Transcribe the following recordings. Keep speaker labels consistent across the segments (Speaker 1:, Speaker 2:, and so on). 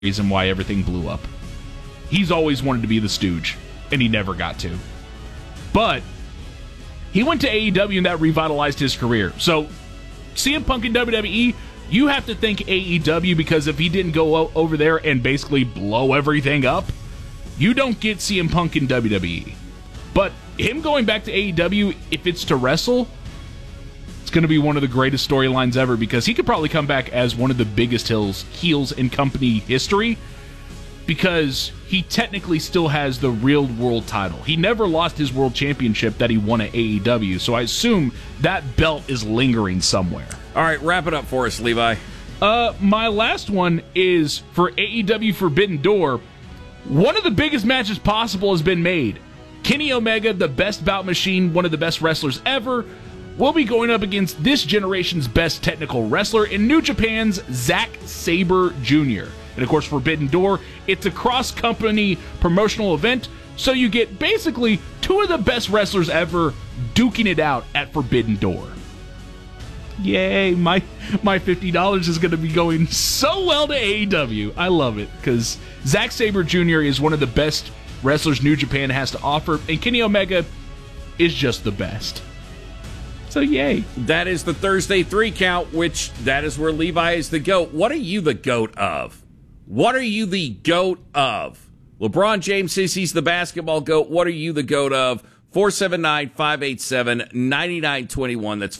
Speaker 1: reason why everything blew up. He's always wanted to be the Stooge, and he never got to. But he went to AEW, and that revitalized his career. So CM Punk in WWE, you have to think AEW, because if he didn't go over there and basically blow everything up, you don't get CM Punk in WWE. But him going back to AEW, if it's to wrestle, it's going to be one of the greatest storylines ever, because he could probably come back as one of the biggest heels in company history, because he technically still has the real world title. He never lost his world championship that he won at AEW, so I assume that belt is lingering somewhere.
Speaker 2: All right, wrap it up for us, Levi.
Speaker 1: My last one is for AEW Forbidden Door. One of the biggest matches possible has been made. Kenny Omega, the best bout machine, one of the best wrestlers ever, will be going up against this generation's best technical wrestler in New Japan's Zack Sabre Jr. And of course, Forbidden Door, it's a cross-company promotional event, so you get basically two of the best wrestlers ever duking it out at Forbidden Door. Yay, my $50 is going to be going so well to AEW. I love it, because Zack Sabre Jr. is one of the best wrestlers New Japan has to offer, and Kenny Omega is just the best. So yay.
Speaker 2: That is the Thursday 3 count, which that is where Levi is the GOAT. What are you the GOAT of? What are you the GOAT of? LeBron James says he's the basketball GOAT. What are you the GOAT of? 479-587-9921. That's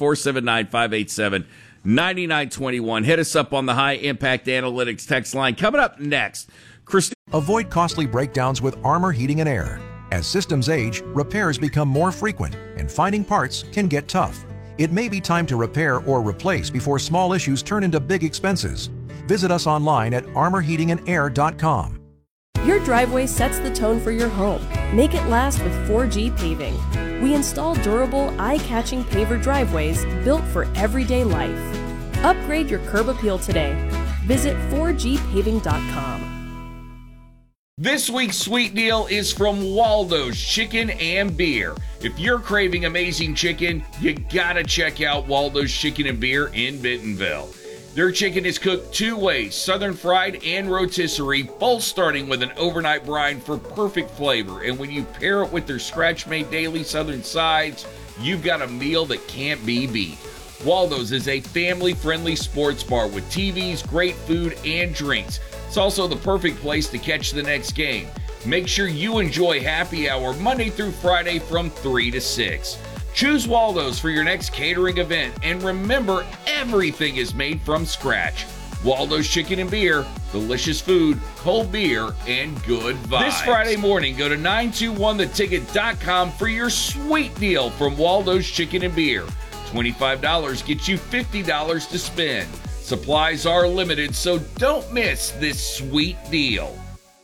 Speaker 2: 479-587-9921. Hit us up on the High Impact Analytics text line. Coming up next,
Speaker 3: Avoid costly breakdowns with Armor Heating and Air. As systems age, repairs become more frequent, and finding parts can get tough. It may be time to repair or replace before small issues turn into big expenses. Visit us online at armorheatingandair.com.
Speaker 4: Your driveway sets the tone for your home. Make it last with 4G Paving. We install durable, eye-catching paver driveways built for everyday life. Upgrade your curb appeal today. Visit 4gpaving.com.
Speaker 2: This week's sweet deal is from Waldo's Chicken and Beer. If you're craving amazing chicken, you gotta check out Waldo's Chicken and Beer in Bentonville. Their chicken is cooked 2 ways, southern fried and rotisserie, both starting with an overnight brine for perfect flavor. And when you pair it with their scratch-made daily southern sides, you've got a meal that can't be beat. Waldo's is a family-friendly sports bar with TVs, great food, and drinks. It's also the perfect place to catch the next game. Make sure you enjoy happy hour Monday through Friday from 3 to 6. Choose Waldo's for your next catering event, and remember, everything is made from scratch. Waldo's Chicken and Beer, delicious food, cold beer, and good vibes. This Friday morning, go to 921theticket.com for your sweet deal from Waldo's Chicken and Beer. $25 gets you $50 to spend. Supplies are limited, so don't miss this sweet deal.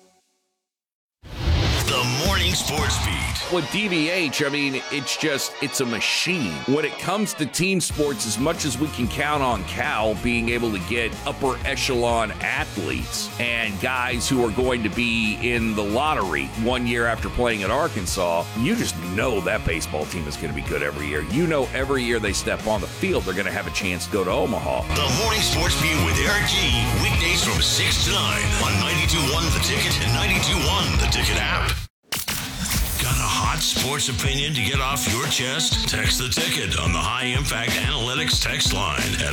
Speaker 5: The Morning Sports Beat.
Speaker 2: With DVH, I mean, it's a machine. When it comes to team sports, as much as we can count on Cal being able to get upper echelon athletes and guys who are going to be in the lottery 1 year after playing at Arkansas, you just know that baseball team is going to be good every year. You know every year they step on the field, they're going to have a chance to go to Omaha.
Speaker 5: The Morning Sports Beat with Eric G. Weekdays from 6 to 9 on 92.1 The Ticket and 92.1 The Ticket app. Got a hot sports opinion to get off your chest? Text The Ticket on the High Impact Analytics text line at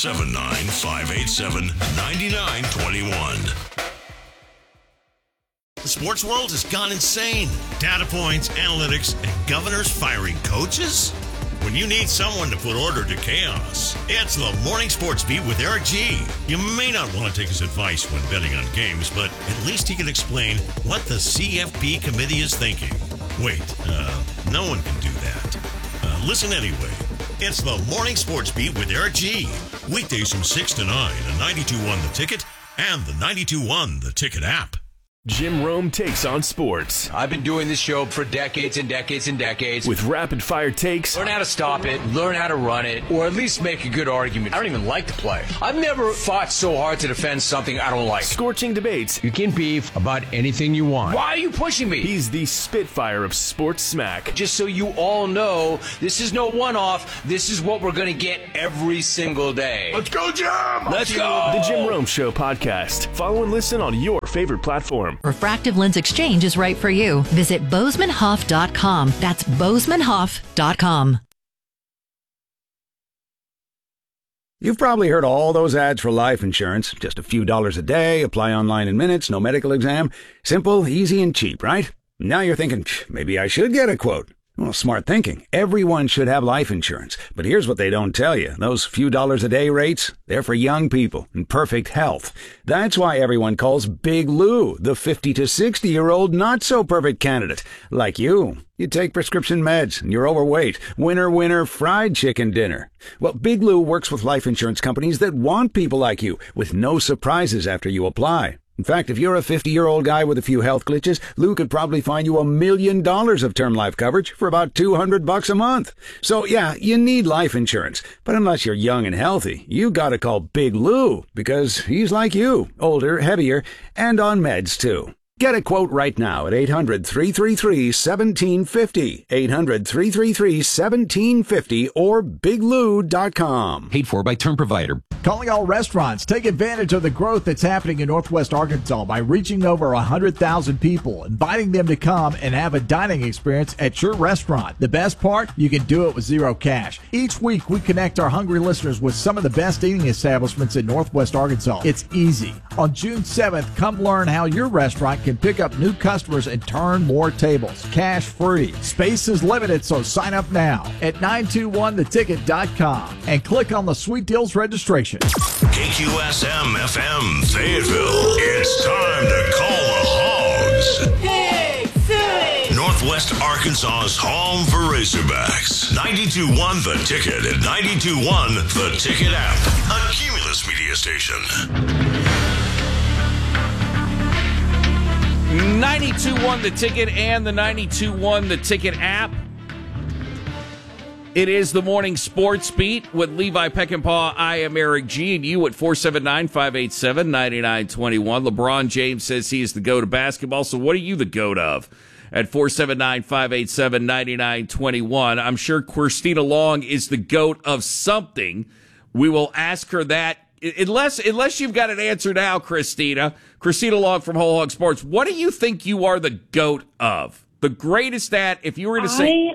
Speaker 5: 479-587-9921. The sports world has gone insane. Data points, analytics, and governors firing coaches? When you need someone to put order to chaos, it's the Morning Sports Beat with Eric G. You may not want to take his advice when betting on games, but at least he can explain what the CFP committee is thinking. Wait, no one can do that. Listen anyway. It's the Morning Sports Beat with Eric G. Weekdays from 6 to 9 on 92.1 The Ticket and the 92.1 The Ticket app.
Speaker 6: Jim Rome takes on sports.
Speaker 7: I've been doing this show for decades and decades and decades.
Speaker 6: With rapid-fire takes.
Speaker 7: Learn how to stop it, learn how to run it, or at least make a good argument. I don't even like to play. I've never fought so hard to defend something I don't like.
Speaker 6: Scorching debates.
Speaker 7: You can beef about anything you want. Why are you pushing me?
Speaker 6: He's the Spitfire of sports smack.
Speaker 7: Just so you all know, this is no one-off. This is what we're going to get every single day.
Speaker 5: Let's go, Jim!
Speaker 7: Let's go!
Speaker 6: The Jim Rome Show podcast. Follow and listen on your favorite platform.
Speaker 8: Refractive Lens Exchange is right for you. Visit BozemanHuff.com. That's BozemanHuff.com.
Speaker 9: You've probably heard all those ads for life insurance. Just a few dollars a day, apply online in minutes, no medical exam. Simple, easy, and cheap, right? Now you're thinking, maybe I should get a quote. Well, smart thinking. Everyone should have life insurance. But here's what they don't tell you. Those few dollars a day rates, they're for young people in perfect health. That's why everyone calls Big Lou the 50 to 60-year-old not-so-perfect candidate. Like you. You take prescription meds and you're overweight. Winner, winner, fried chicken dinner. Well, Big Lou works with life insurance companies that want people like you with no surprises after you apply. In fact, if you're a 50-year-old guy with a few health glitches, Lou could probably find you $1 million of term life coverage for about $200 a month. So, yeah, you need life insurance. But unless you're young and healthy, you gotta call Big Lou, because he's like you, older, heavier, and on meds, too. Get a quote right now at 800-333-1750, 800-333-1750, or biglou.com.
Speaker 10: Paid for by Term Provider.
Speaker 11: Calling all restaurants. Take advantage of the growth that's happening in Northwest Arkansas by reaching over 100,000 people, inviting them to come and have a dining experience at your restaurant. The best part? You can do it with zero cash. Each week, we connect our hungry listeners with some of the best eating establishments in Northwest Arkansas. It's easy. On June 7th, come learn how your restaurant can pick up new customers and turn more tables. Cash free. Space is limited, so sign up now at 921theticket.com and click on the Sweet Deals registration.
Speaker 5: KQSM FM Fayetteville. It's time to call the Hogs.
Speaker 12: Hey, Philly!
Speaker 5: Northwest Arkansas's home for Razorbacks. 92.1 The Ticket and 92.1 The Ticket app. A Cumulus media station.
Speaker 2: 92.1 The Ticket and the 92.1 The Ticket app. It is the morning sports beat with Levi Peckinpah. I am Eric G. And you at 479-587-9921. LeBron James says he is the GOAT of basketball. So what are you the GOAT of? At 479-587-9921. I'm sure Christina Long is the GOAT of something. We will ask her that. Unless you've got an answer now, Christina. Christina Long from Whole Hog Sports. What do you think you are the GOAT of? The greatest at, if you were to say...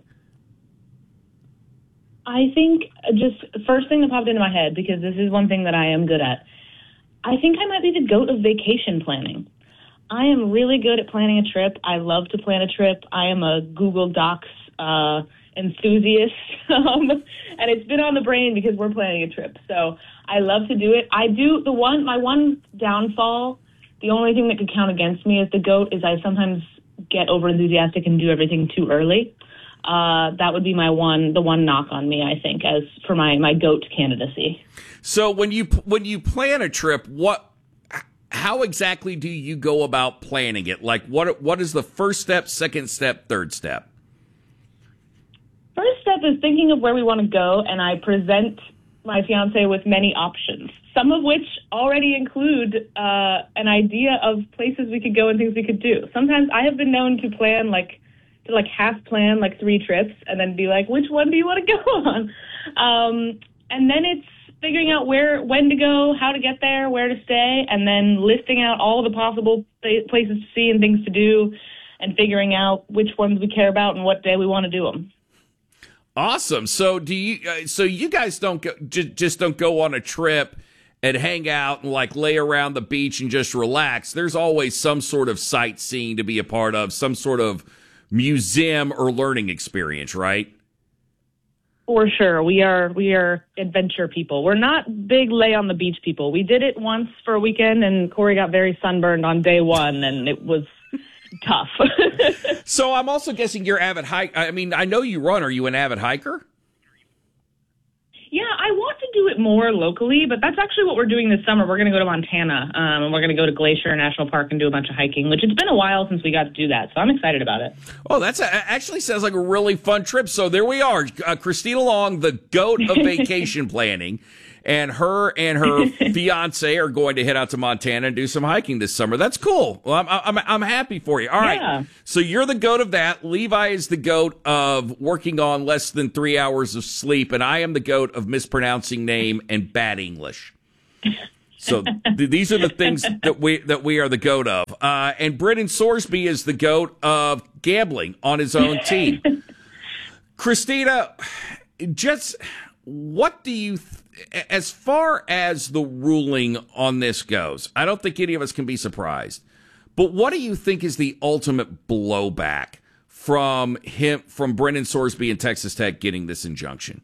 Speaker 13: I think just first thing that popped into my head, because this is one thing that I am good at, I think I might be the GOAT of vacation planning. I am really good at planning a trip. I love to plan a trip. I am a Google Docs enthusiast, and it's been on the brain because we're planning a trip. So I love to do it. I do my one downfall, the only thing that could count against me as the GOAT is I sometimes get over enthusiastic and do everything too early. That would be the one knock on me, I think, as for my GOAT candidacy.
Speaker 2: So when you plan a trip, how exactly do you go about planning it? Like what is the first step, second step, third step?
Speaker 13: First step is thinking of where we want to go, and I present my fiance with many options, some of which already include an idea of places we could go and things we could do. Sometimes I have been known to plan half plan 3 trips and then be like, which one do you want to go on? And then it's figuring out when to go, how to get there, where to stay, and then listing out all the possible places to see and things to do and figuring out which ones we care about and what day we want to do them.
Speaker 2: Awesome. So you guys don't go on a trip and hang out and lay around the beach and just relax. There's always some sort of sightseeing to be a part of, some sort of museum or learning experience, right?
Speaker 13: For sure. We are adventure people. We're not big lay on the beach people. We did it once for a weekend, and Corey got very sunburned on day one, and it was tough.
Speaker 2: So I'm also guessing you're avid hike. I mean, I know you run. Are you an avid hiker?
Speaker 13: Yeah, I want to do it more locally, but that's actually what we're doing this summer. We're going to go to Montana, and we're going to go to Glacier National Park and do a bunch of hiking, which it's been a while since we got to do that, so I'm excited about it.
Speaker 2: Oh, that's actually sounds like a really fun trip. So there we are, Christina Long, the GOAT of vacation planning. And her fiance are going to head out to Montana and do some hiking this summer. That's cool. Well, I'm happy for you. All right. So you're the GOAT of that. Levi is the GOAT of working on less than 3 hours of sleep, and I am the GOAT of mispronouncing name and bad English. So these are the things that we are the GOAT of. And Brennan Sorsby is the GOAT of gambling on his own team. Christina, just what do you as far as the ruling on this goes, I don't think any of us can be surprised. But what do you think is the ultimate blowback from Brennan Sorsby and Texas Tech getting this injunction?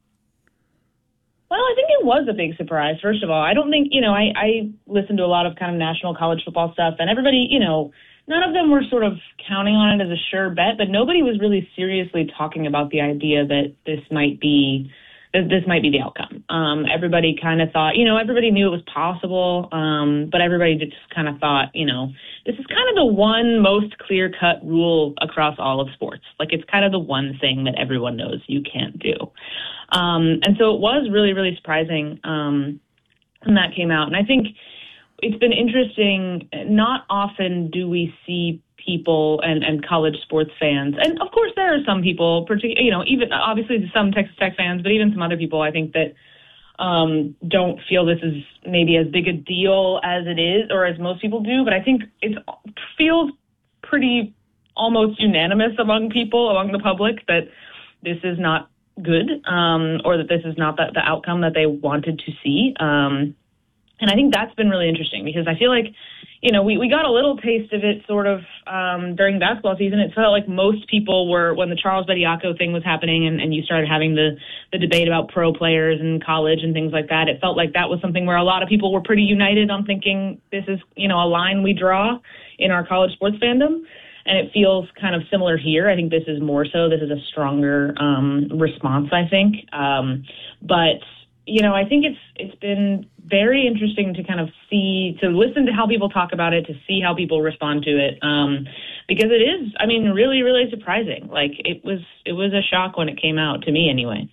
Speaker 13: Well, I think it was a big surprise, first of all. I don't think, I listened to a lot of kind of national college football stuff, and everybody, none of them were sort of counting on it as a sure bet, but nobody was really seriously talking about the idea that this might be the outcome. Everybody kind of thought, everybody knew it was possible, but everybody just kind of thought, this is kind of the one most clear-cut rule across all of sports. Like, it's kind of the one thing that everyone knows you can't do. And so it was really, really surprising when that came out. And I think it's been interesting. Not often do we see people and college sports fans. And of course there are some people, even obviously some Texas Tech fans, but even some other people I think that don't feel this is maybe as big a deal as it is or as most people do. But I think it feels pretty almost unanimous among the public that this is not good or that this is not the outcome that they wanted to see. And I think that's been really interesting because I feel like, we got a little taste of it sort of during basketball season. It felt like most people were, when the Charles Bediako thing was happening and you started having the debate about pro players in college and things like that, it felt like that was something where a lot of people were pretty united on thinking this is, a line we draw in our college sports fandom. And it feels kind of similar here. I think this is more so. This is a stronger response, I think. But I think it's been very interesting to kind of to listen to how people talk about it, to see how people respond to it, because it is, really, really surprising. Like, it was a shock when it came out, to me anyway.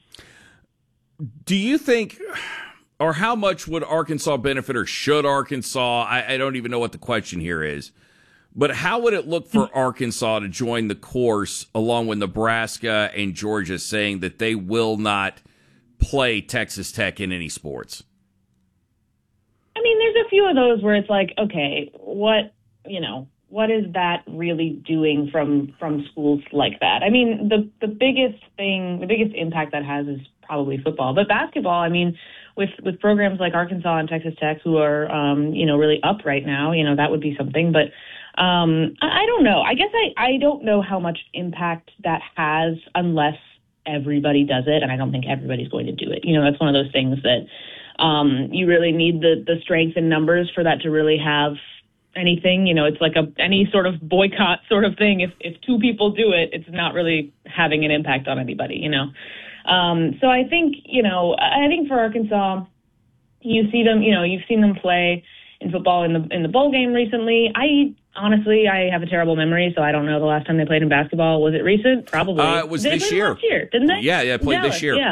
Speaker 2: Do you think, or how much would Arkansas benefit, or should Arkansas, I don't even know what the question here is, but how would it look for Arkansas to join the course along with Nebraska and Georgia saying that they will not play Texas Tech in any sports?
Speaker 13: There's a few of those where it's like, okay, what is that really doing from schools like that? The biggest impact that has is probably football, but basketball, with programs like Arkansas and Texas Tech who are, really up right now, that would be something, but I don't know. I guess I don't know how much impact that has unless everybody does it, and I don't think everybody's going to do it. That's one of those things that you really need the strength in numbers for that to really have anything. It's like any sort of boycott sort of thing. If two people do it, it's not really having an impact on anybody, So I think, for Arkansas, you see them, you've seen them play in football in the bowl game recently. Honestly, I have a terrible memory, so I don't know the last time they played in basketball. Was it recent? Probably.
Speaker 2: It was this year.
Speaker 13: Last year, didn't they?
Speaker 2: Yeah, played this year.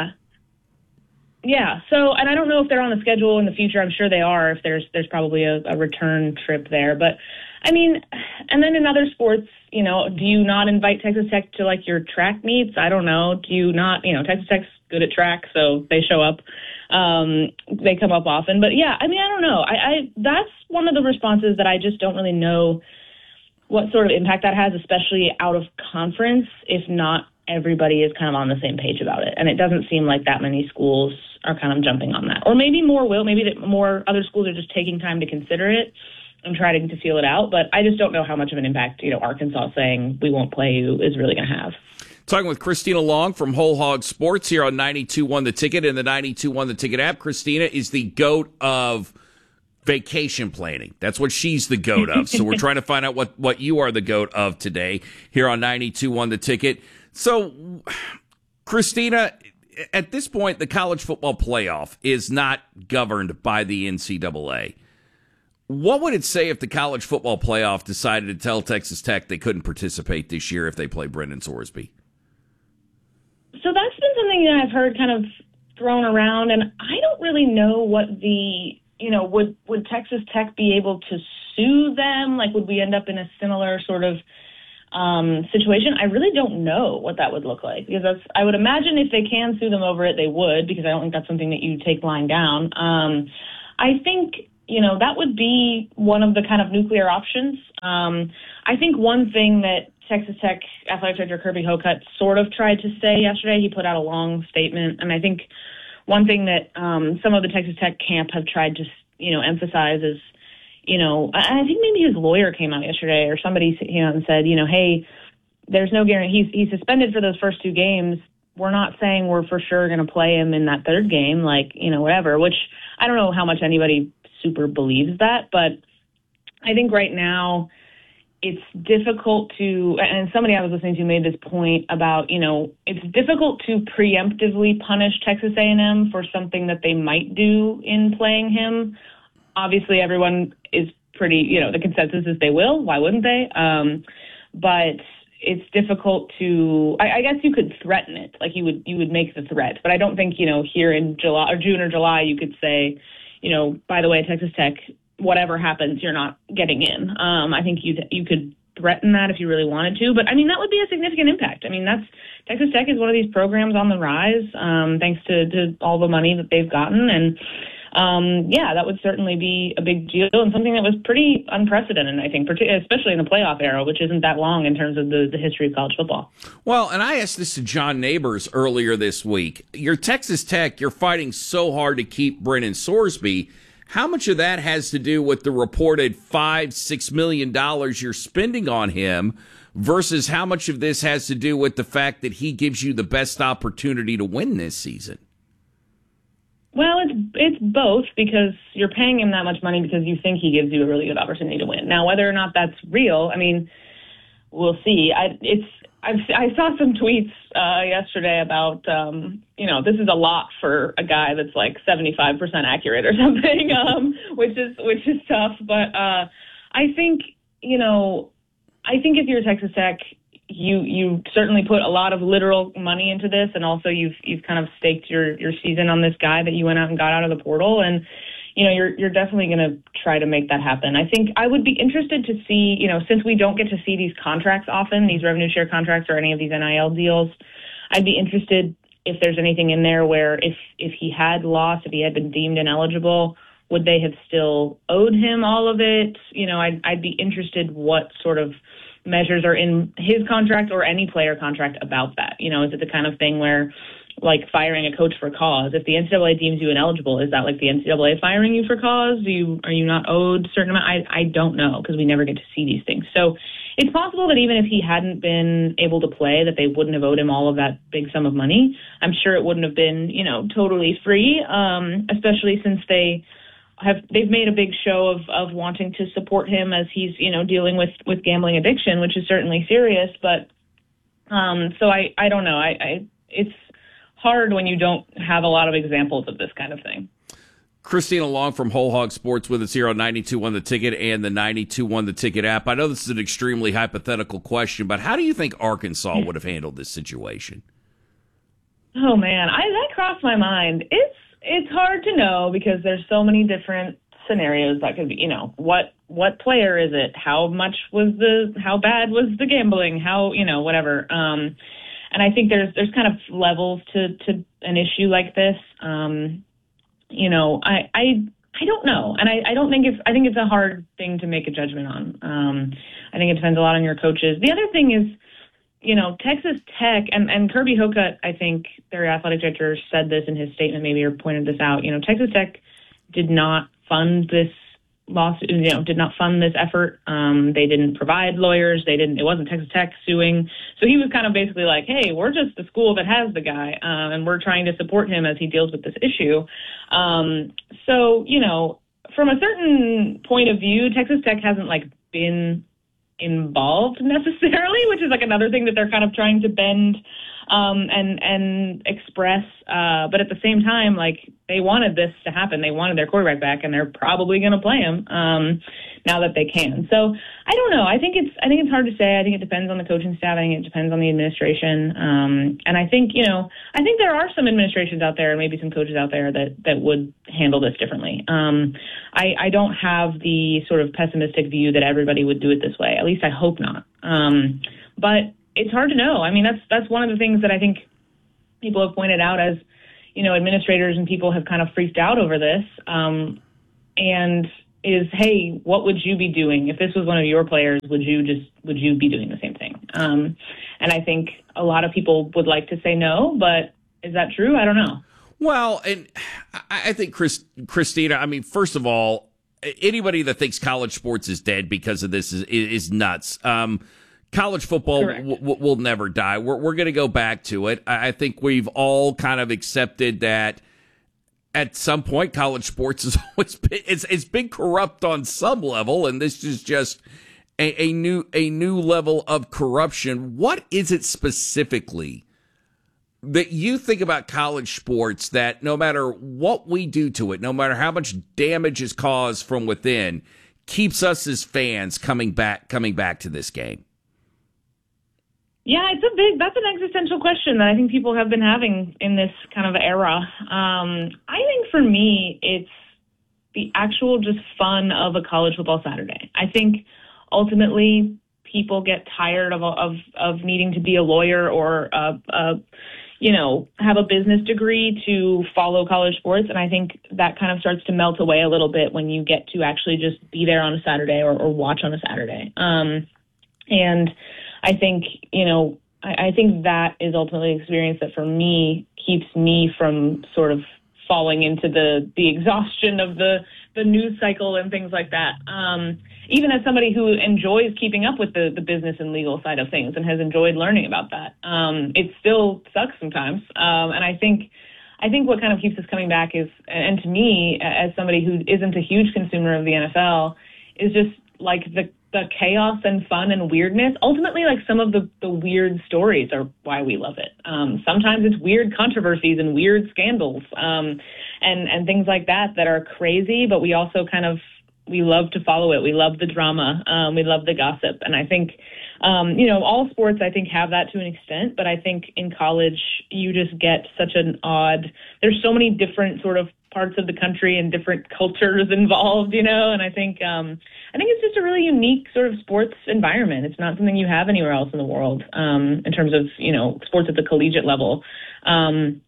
Speaker 13: Yeah. So, and I don't know if they're on the schedule in the future. I'm sure they are. If there's probably a return trip there. But and then in other sports, do you not invite Texas Tech to like your track meets? I don't know. Do you not? Texas Tech's good at track, so they show up. They come up often, but yeah, I don't know. That's one of the responses that I just don't really know what sort of impact that has, especially out of conference, if not everybody is kind of on the same page about it. And it doesn't seem like that many schools are kind of jumping on that. Or maybe more will. Maybe that more other schools are just taking time to consider it and trying to feel it out. But I just don't know how much of an impact, Arkansas saying we won't play you is really going to have.
Speaker 2: Talking with Christina Long from Whole Hog Sports here on 92.1 The Ticket and the 92.1 The Ticket app. Christina is the GOAT of vacation planning. That's what she's the GOAT of. So we're trying to find out what you are the GOAT of today here on 92.1 The Ticket. So, Christina, at this point, the college football playoff is not governed by the NCAA. What would it say if the college football playoff decided to tell Texas Tech they couldn't participate this year if they play Brendan Sorsby?
Speaker 13: So that's been something that I've heard kind of thrown around, and I don't really know what would Texas Tech be able to sue them? Like, would we end up in a similar sort of situation? I really don't know what that would look like, because I would imagine if they can sue them over it, they would, because I don't think that's something that you take lying down. I think, that would be one of the kind of nuclear options. I think one thing that Texas Tech Athletic Director Kirby Hocutt sort of tried to say yesterday, he put out a long statement, and I think one thing that some of the Texas Tech camp have tried to, emphasize is, I think maybe his lawyer came out yesterday or somebody came out and said, hey, there's no guarantee. He's suspended for those first 2 games. We're not saying we're for sure going to play him in that 3rd game, whatever, which I don't know how much anybody super believes that, but I think right now it's difficult to, and somebody I was listening to made this point about, it's difficult to preemptively punish Texas A&M for something that they might do in playing him. Obviously, everyone is pretty, the consensus is they will. Why wouldn't they? But it's difficult to, I guess you could threaten it. Like you would make the threat. But I don't think, here in July or June or July, you could say, by the way, Texas Tech, whatever happens, you're not getting in. I think you could threaten that if you really wanted to. But, that would be a significant impact. Texas Tech is one of these programs on the rise, thanks to all the money that they've gotten. And, that would certainly be a big deal and something that was pretty unprecedented, I think, especially in the playoff era, which isn't that long in terms of the history of college football.
Speaker 2: Well, and I asked this to John Neighbors earlier this week. You're Texas Tech. You're fighting so hard to keep Brendan Sorsby. How much of that has to do with the reported $5-6 million you're spending on him versus how much of this has to do with the fact that he gives you the best opportunity to win this season?
Speaker 13: Well, it's both, because you're paying him that much money because you think he gives you a really good opportunity to win. Now, whether or not that's real, we'll see. I saw some tweets yesterday about, this is a lot for a guy that's like 75% accurate or something, which is tough. But I think if you're Texas Tech, you certainly put a lot of literal money into this, and also you've kind of staked your season on this guy that you went out and got out of the portal, and you're definitely going to try to make that happen. I think I would be interested to see, since we don't get to see these contracts often, these revenue share contracts or any of these NIL deals, I'd be interested if there's anything in there where if he had lost, if he had been deemed ineligible, would they have still owed him all of it? I'd be interested what sort of measures are in his contract or any player contract about that. Is it the kind of thing where, like, firing a coach for cause, if the NCAA deems you ineligible, is that like the NCAA firing you for cause? Are you not owed a certain amount? I don't know, because we never get to see these things. So it's possible that even if he hadn't been able to play, that they wouldn't have owed him all of that big sum of money. I'm sure it wouldn't have been, totally free, especially since they've made a big show of wanting to support him as he's, dealing with gambling addiction, which is certainly serious. But so I don't know. It's hard when you don't have a lot of examples of this kind of thing.
Speaker 2: Christina Long from Whole Hog Sports with us here on 92.1 The Ticket and the 92.1 The Ticket app. I know this is an extremely hypothetical question, but how do you think Arkansas would have handled this situation?
Speaker 13: Oh, man, that crossed my mind. It's hard to know because there's so many different scenarios that could be, what player is it? How bad was the gambling? Whatever. And I think there's kind of levels to an issue like this. I don't know. And I think it's a hard thing to make a judgment on. I think it depends a lot on your coaches. The other thing is, Texas Tech and Kirby Hocutt, I think their athletic director said this in his statement, maybe, or pointed this out. Texas Tech did not fund this lawsuit, did not fund this effort. They didn't provide lawyers. It wasn't Texas Tech suing. So he was kind of basically like, hey, we're just the school that has the guy, and we're trying to support him as he deals with this issue. So, from a certain point of view, Texas Tech hasn't been involved necessarily, which is another thing that they're kind of trying to bend and express. But at the same time, like, they wanted this to happen. They wanted their quarterback back, and they're probably going to play him now that they can. So I don't know. I think it's hard to say. I think it depends on the coaching staff. I think it depends on the administration. And I think there are some administrations out there and maybe some coaches out there that would handle this differently. I don't have the sort of pessimistic view that everybody would do it this way. At least I hope not. But it's hard to know. I mean, that's one of the things that I think people have pointed out as, administrators and people have kind of freaked out over this. And is, hey, what would you be doing if this was one of your players? Would you be doing the same thing? And I think a lot of people would like to say no, but is that true? I don't know.
Speaker 2: Well, and I think, Christina, I mean, first of all, anybody that thinks college sports is dead because of this is nuts. College football will never die. We're going to go back to it. I think we've all kind of accepted that at some point college sports has always been, it's been corrupt on some level, and this is just a new level of corruption. What is it specifically that you think about college sports that no matter what we do to it, no matter how much damage is caused from within, keeps us as fans coming back to this game?
Speaker 13: Yeah, that's an existential question that I think people have been having in this kind of era. I think for me, it's the actual just fun of a college football Saturday. I think ultimately people get tired of needing to be a lawyer or have a business degree to follow college sports. And I think that kind of starts to melt away a little bit when you get to actually just be there on a Saturday or watch on a Saturday. And I think, I think that is ultimately an experience that for me keeps me from sort of falling into the exhaustion of the news cycle and things like that. Even as somebody who enjoys keeping up with the business and legal side of things and has enjoyed learning about that, it still sucks sometimes. And I think what kind of keeps us coming back is, and to me, as somebody who isn't a huge consumer of the NFL, is just like the chaos and fun and weirdness. Ultimately, like, some of the weird stories are why we love it. Sometimes it's weird controversies and weird scandals and things like that are crazy, but we also we love to follow it. We love the drama. We love the gossip. And I think, all sports, I think, have that to an extent, but I think in college, you just get such there's so many different sort of parts of the country and different cultures involved, and I think it's just a really unique sort of sports environment. It's not something you have anywhere else in the world, in terms of, sports at the collegiate level. And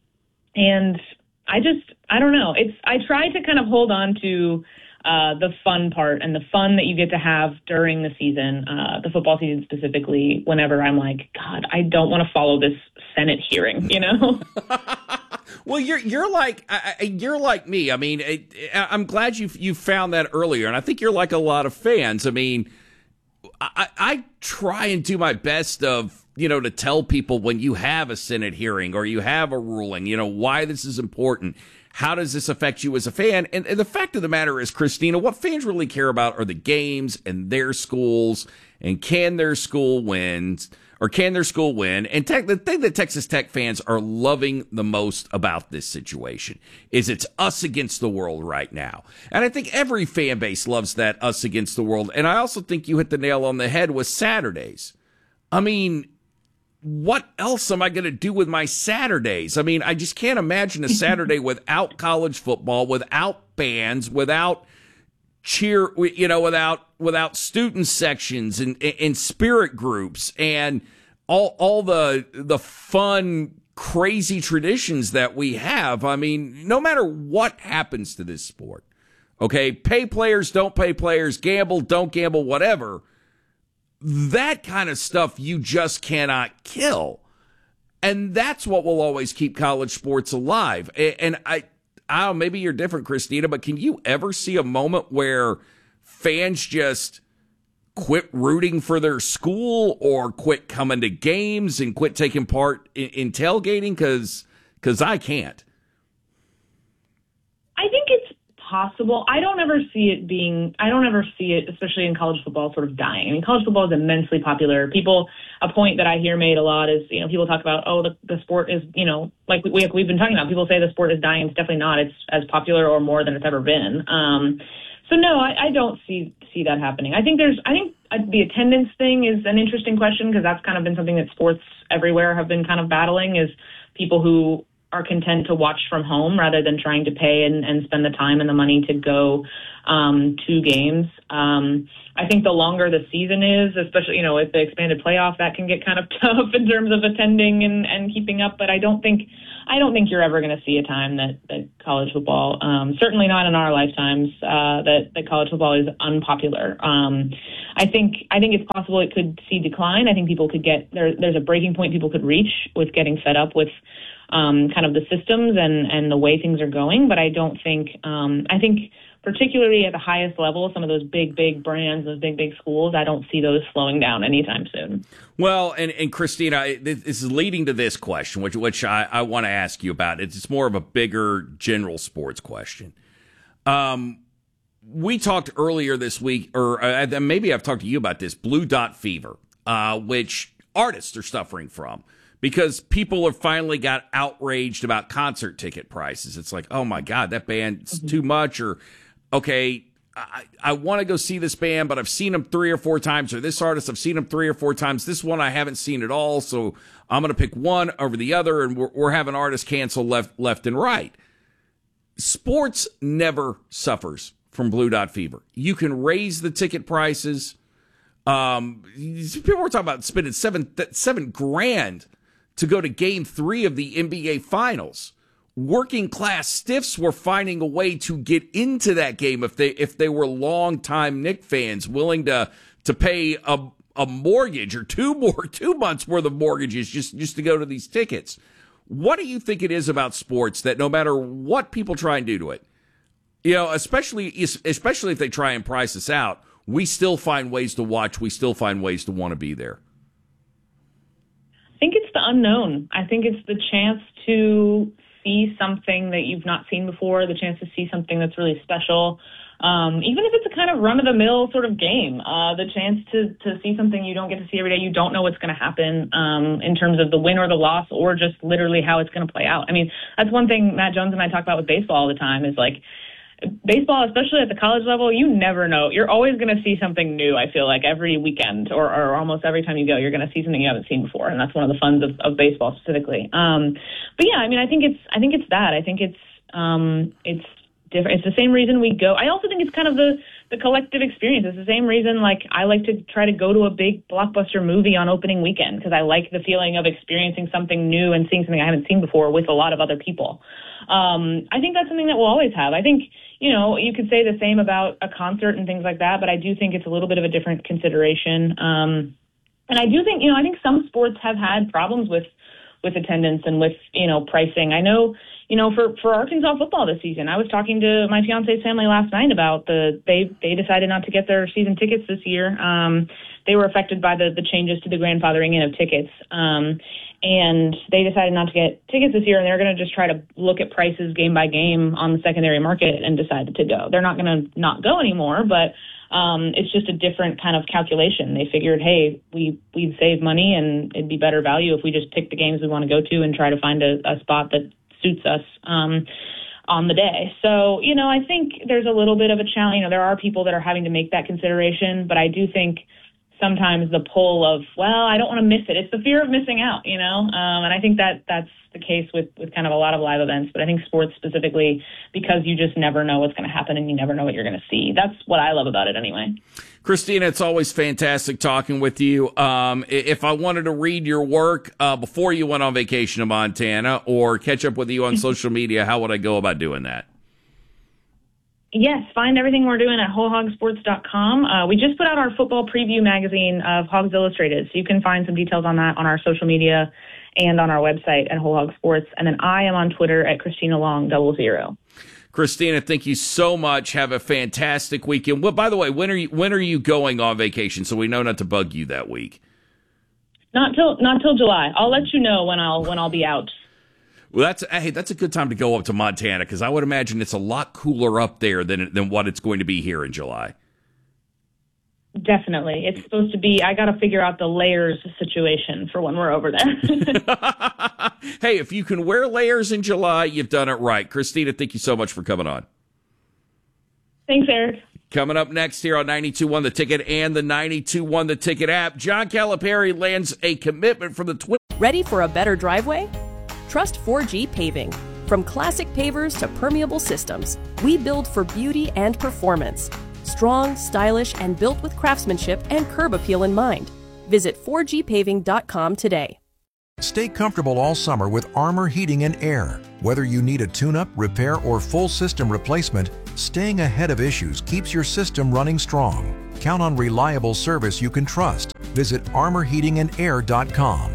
Speaker 13: I don't know. I try to kind of hold on to the fun part and the fun that you get to have during the season, the football season specifically, whenever I'm like, God, I don't want to follow this Senate hearing,
Speaker 2: Well, you're like me. I mean, I'm glad you found that earlier, and I think you're like a lot of fans. I mean, I try and do my best of, to tell people when you have a Senate hearing or you have a ruling, why this is important. How does this affect you as a fan? And the fact of the matter is, Christina, what fans really care about are the games and their schools, and can their school win? And the thing that Texas Tech fans are loving the most about this situation is it's us against the world right now. And I think every fan base loves that us against the world. And I also think you hit the nail on the head with Saturdays. I mean, what else am I going to do with my Saturdays? I mean, I just can't imagine a Saturday without college football, without bands, without cheer, without student sections and spirit groups and all the fun, crazy traditions that we have. I mean, no matter what happens to this sport, okay, pay players, don't pay players, gamble, don't gamble, whatever, that kind of stuff you just cannot kill. And that's what will always keep college sports alive. And I don't know, maybe you're different, Christina, but can you ever see a moment where fans just quit rooting for their school or quit coming to games and quit taking part in tailgating? Because I can't.
Speaker 13: I think it's possible. I don't ever see it, especially in college football, sort of dying. I mean, college football is immensely popular. A point that I hear made a lot is, people talk about, the sport is, like we've been talking about, people say the sport is dying. It's definitely not. It's as popular or more than it's ever been. So no, I don't see that happening. I think the attendance thing is an interesting question, because that's kind of been something that sports everywhere have been kind of battling, is people who are content to watch from home rather than trying to pay and spend the time and the money to go to games. I think the longer the season is, especially, with the expanded playoff, that can get kind of tough in terms of attending and keeping up. But I don't think you're ever going to see a time that college football, certainly not in our lifetimes, that college football is unpopular. I think it's possible it could see decline. I think people could there's a breaking point people could reach with getting fed up with kind of the systems and the way things are going. But I don't think, I think particularly at the highest level, some of those big brands, those big schools, I don't see those slowing down anytime soon.
Speaker 2: Well, and Christina, this is leading to this question, which I want to ask you about. It's more of a bigger general sports question. We talked earlier this week, or maybe I've talked to you about this, Blue Dot Fever, which artists are suffering from, because people have finally got outraged about concert ticket prices. It's like, oh my God, that band's too much, or okay, I want to go see this band, but I've seen them 3 or 4 times, or this artist, I've seen them 3 or 4 times. This one I haven't seen at all, so I'm going to pick one over the other, and we're having artists cancel left and right. Sports never suffers from Blue Dot Fever. You can raise the ticket prices. People were talking about spending $7,000 to go to Game 3 of the NBA Finals. Working class stiffs were finding a way to get into that game if they were longtime Knicks fans, willing to pay a mortgage or 2 months worth of mortgages just to go to these tickets. What do you think it is about sports that no matter what people try and do to it, especially if they try and price us out, we still find ways to watch, we still find ways to want to be there?
Speaker 13: I think it's the unknown. I think it's the chance to see something that you've not seen before, the chance to see something that's really special, even if it's a kind of run-of-the-mill sort of game, the chance to see something you don't get to see every day. You don't know what's going to happen in terms of the win or the loss, or just literally how it's going to play out. I mean, that's one thing Matt Jones and I talk about with baseball all the time, is like, baseball, especially at the college level, you never know. You're always going to see something new, I feel like, every weekend or almost every time you go, you're going to see something you haven't seen before. And that's one of the funs of baseball specifically. But yeah, I mean, I think it's that. I think it's different. It's the same reason we go. I also think it's kind of the collective experience. It's the same reason, like, I like to try to go to a big blockbuster movie on opening weekend, because I like the feeling of experiencing something new and seeing something I haven't seen before with a lot of other people. I think that's something that we'll always have. I think, you could say the same about a concert and things like that, but I do think it's a little bit of a different consideration. And I do think, I think some sports have had problems with attendance and with, pricing. I know, for Arkansas football this season, I was talking to my fiance's family last night about they decided not to get their season tickets this year. They were affected by the changes to the grandfathering in of tickets. And they decided not to get tickets this year, and they're going to just try to look at prices game by game on the secondary market and decided to go. They're not going to not go anymore, but it's just a different kind of calculation. They figured, hey, we'd save money and it'd be better value if we just pick the games we want to go to and try to find a spot that suits us on the day. So, I think there's a little bit of a challenge. There are people that are having to make that consideration, but I do think sometimes the pull of, well, I don't want to miss it. It's the fear of missing out, and I think that's the case with kind of a lot of live events. But I think sports specifically, because you just never know what's going to happen and you never know what you're going to see. That's what I love about it anyway.
Speaker 2: Christina, it's always fantastic talking with you. If I wanted to read your work before you went on vacation to Montana or catch up with you on social media, how would I go about doing that?
Speaker 13: Yes, find everything we're doing at wholehogsports.com. We just put out our football preview magazine of Hogs Illustrated, so you can find some details on that on our social media and on our website at Whole Hog Sports. And then I am on Twitter at Christina Long 00.
Speaker 2: Christina, thank you so much. Have a fantastic weekend. Well, by the way, when are you going on vacation, so we know not to bug you that week?
Speaker 13: Not till July. I'll let you know when I'll be out.
Speaker 2: Well, that's a good time to go up to Montana, because I would imagine it's a lot cooler up there than what it's going to be here in July.
Speaker 13: Definitely. It's supposed to be, I got to figure out the layers situation for when we're over there.
Speaker 2: Hey, if you can wear layers in July, you've done it right. Christina, thank you so much for coming on.
Speaker 13: Thanks, Eric.
Speaker 2: Coming up next here on 92.1 The Ticket and the 92.1 The Ticket app, John Calipari lands a commitment from the Twin.
Speaker 4: Ready for a better driveway? Trust 4G Paving. From classic pavers to permeable systems, we build for beauty and performance. Strong, stylish, and built with craftsmanship and curb appeal in mind. Visit 4gpaving.com today.
Speaker 3: Stay comfortable all summer with Armor Heating and Air. Whether you need a tune-up, repair, or full system replacement, staying ahead of issues keeps your system running strong. Count on reliable service you can trust. Visit armorheatingandair.com.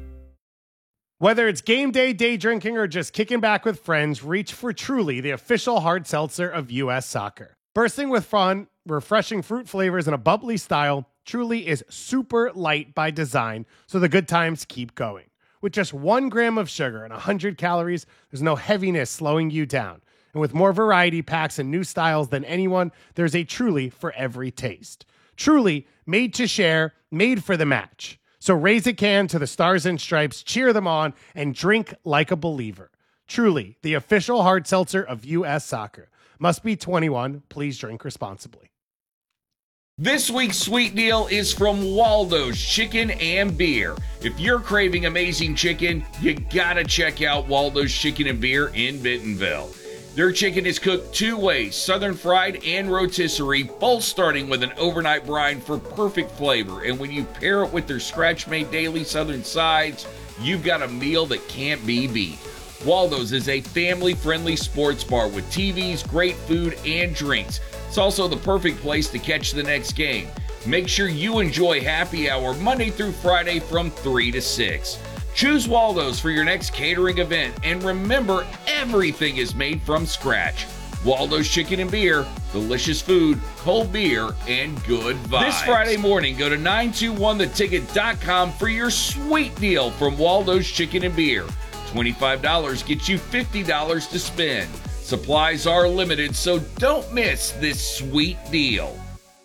Speaker 10: Whether it's game day, day drinking, or just kicking back with friends, reach for Truly, the official hard seltzer of U.S. Soccer. Bursting with fun, refreshing fruit flavors, and a bubbly style, Truly is super light by design, so the good times keep going. With just 1 gram of sugar and 100 calories, there's no heaviness slowing you down. And with more variety packs and new styles than anyone, there's a Truly for every taste. Truly, made to share, made for the match. So raise a can to the Stars and Stripes, cheer them on, and drink like a believer. Truly, the official hard seltzer of U.S. Soccer. Must be 21. Please drink responsibly.
Speaker 2: This week's sweet deal is from Waldo's Chicken and Beer. If you're craving amazing chicken, you gotta check out Waldo's Chicken and Beer in Bentonville. Their chicken is cooked 2 ways, southern fried and rotisserie, both starting with an overnight brine for perfect flavor. And when you pair it with their scratch-made daily southern sides, you've got a meal that can't be beat. Waldo's is a family-friendly sports bar with TVs, great food, and drinks. It's also the perfect place to catch the next game. Make sure you enjoy happy hour Monday through Friday from 3 to 6. Choose Waldo's for your next catering event, and remember, everything is made from scratch. Waldo's Chicken and Beer, delicious food, cold beer, and good vibes. This Friday morning, go to 921theticket.com for your sweet deal from Waldo's Chicken and Beer. $25 gets you $50 to spend. Supplies are limited, so don't miss this sweet deal.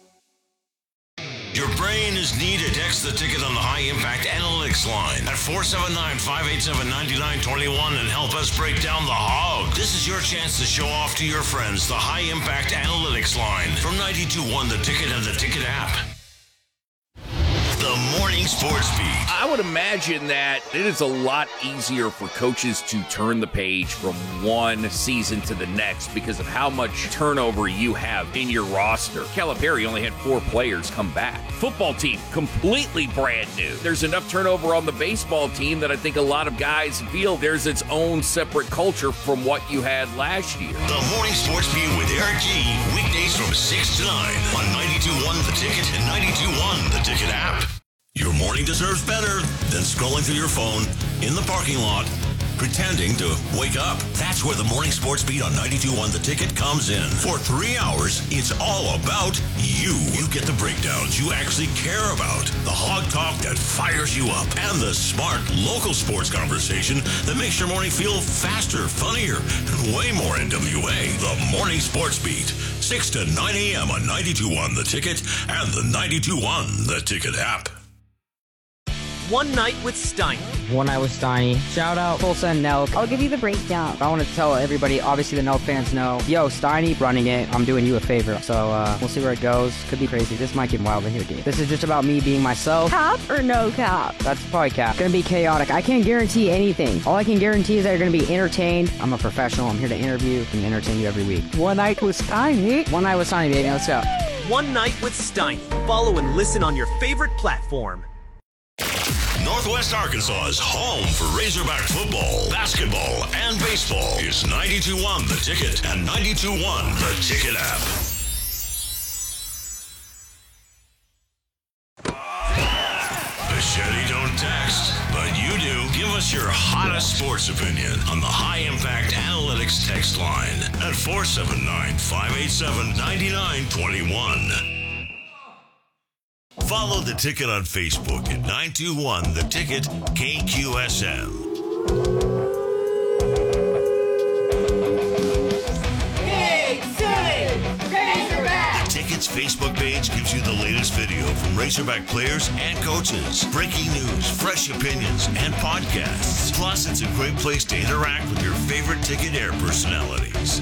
Speaker 5: Your brain is needed. Text the ticket on the High Impact Analytics line at 479-587-9921 and help us break down the hog. This is your chance to show off to your friends the High Impact Analytics line from 92.1 The Ticket and the Ticket app. The Morning Sports Beat.
Speaker 2: I would imagine that it is a lot easier for coaches to turn the page from one season to the next because of how much turnover you have in your roster. Calipari only had 4 players come back. Football team, completely brand new. There's enough turnover on the baseball team that I think a lot of guys feel there's its own separate culture from what you had last year.
Speaker 5: The Morning Sports Beat with Eric G. Weekdays from 6 to 9 on 92.1 The Ticket and 92.1 The Ticket app. Your morning deserves better than scrolling through your phone in the parking lot, pretending to wake up. That's where the Morning Sports Beat on 92.1 The Ticket comes in. For 3 hours, it's all about you. You get the breakdowns you actually care about, the hog talk that fires you up, and the smart local sports conversation that makes your morning feel faster, funnier, and way more NWA. The Morning Sports Beat, 6 to 9 a.m. on 92.1 The Ticket and the 92.1 The Ticket app.
Speaker 14: One Night with Steiny.
Speaker 15: One Night with Steiny. Shout out Tulsa and Nelk. I'll give you the breakdown. I want to tell everybody, obviously the Nelk fans know, yo, Steiny running it. I'm doing you a favor. So we'll see where it goes. Could be crazy. This might get wild in here, dude. This is just about me being myself.
Speaker 16: Cap or no cap?
Speaker 15: That's probably cap. It's going to be chaotic. I can't guarantee anything. All I can guarantee is that you're going to be entertained. I'm a professional. I'm here to interview and entertain you every week.
Speaker 16: One Night with Steiny.
Speaker 15: One Night with Steiny, baby. Let's go.
Speaker 14: One Night with Steiny. Follow and listen on your favorite platform.
Speaker 5: Northwest Arkansas's home for Razorback football, basketball, and baseball is 92.1 The Ticket and 92.1 The Ticket app. Machete don't text, but you do. Give us your hottest sports opinion on the High Impact Analytics text line at 479-587-9921. Follow The Ticket on Facebook at 921 The Ticket KQSM. Facebook page gives you the latest video from Razorback players and coaches, breaking news, fresh opinions, and podcasts. Plus, it's a great place to interact with your favorite Ticket Air personalities.